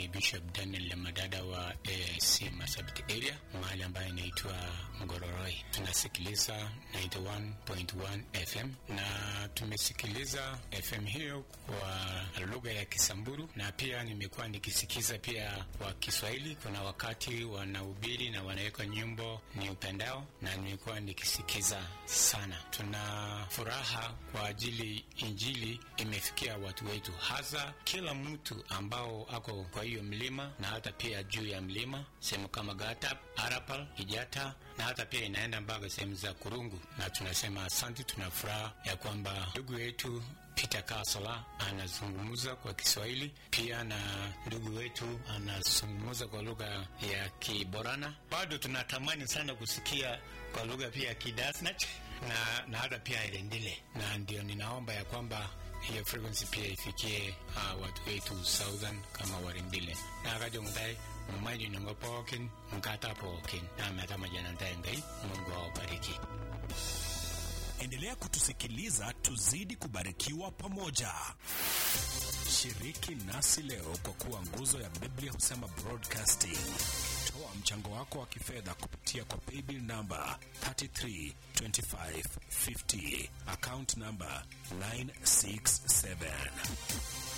Bishop Daniel Madada wa AIC Marsabit area, mahali ambayo inaitwa Ngororoi. Tunasikiliza 91.1 FM na tumesikiliza FM hiyo kwa lugha ya Kisamburu, na pia nimekuwa nikisikiza pia kwa Kiswahili. Kuna wakati wanahubiri na wanaweka nyimbo ni upendao, na nimekuwa nikisikiza sana. Tuna furaha kwa ajili injili imefikia watu wetu, hasa kila mtu ambao ako kwa hiyo mlima na hata pia juu ya mlima, sehemu kama Gatap, Arapal, Ijata, na hata pia inaenda mpaka sehemu za Kurungu. Na tunasema asante. Tunafuraha ya kwamba ndugu yetu Peter Kasala anazungumza kwa Kiswahili, pia na ndugu wetu anazungumza kwa lugha ya Kiborana. Bado tunatamani sana kusikia kwa lugha pia ya Kidasnach na hata pia Irendile, na ndio ninaomba ya kwamba hiyo frequency pia ifikie watu wetu Southern kama Warindile na Radio Mudai mmaji nangopokin mkata pokin na matama jana ngai. Mungu awabariki. Endelea kutusikiliza, tuzidi kubarikiwa pamoja. Shiriki nasi leo kwa kuwa nguzo ya Biblia Husema Broadcasting. Toa mchango wako wa kifedha kupitia kwa paybill number 332550, account number 967.